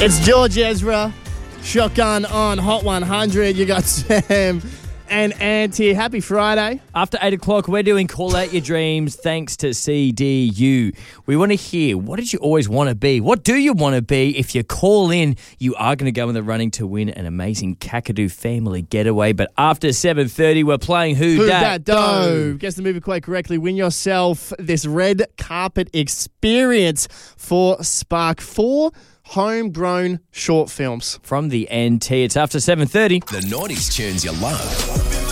It's George Ezra, Shotgun on Hot 100. You got Sam and Ant here. Happy Friday. After 8 o'clock, we're doing Call Out Your Dreams thanks to CDU. We want to hear, what did you always want to be? What do you want to be? If you call in, you are going to go in the running to win an amazing Kakadu family getaway. But after 7:30, we're playing Who Dat Do. Guess the movie quite correctly. Win yourself this red carpet experience for Spark 4 homegrown short films. From the NT, it's after 7:30. The 90s tunes you love.